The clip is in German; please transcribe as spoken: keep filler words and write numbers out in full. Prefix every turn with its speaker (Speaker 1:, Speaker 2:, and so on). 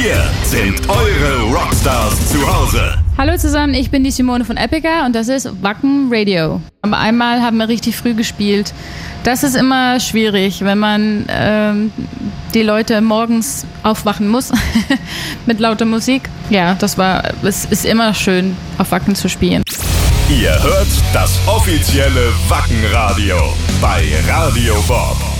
Speaker 1: Hier sind eure Rockstars zu Hause.
Speaker 2: Hallo zusammen, ich bin die Simone von Epica und das ist Wacken Radio. Aber einmal haben wir richtig früh gespielt. Das ist immer schwierig, wenn man ähm, die Leute morgens aufwachen muss mit lauter Musik. Ja, das war, es ist immer schön, auf Wacken zu spielen.
Speaker 1: Ihr hört das offizielle Wacken Radio bei Radio Bob.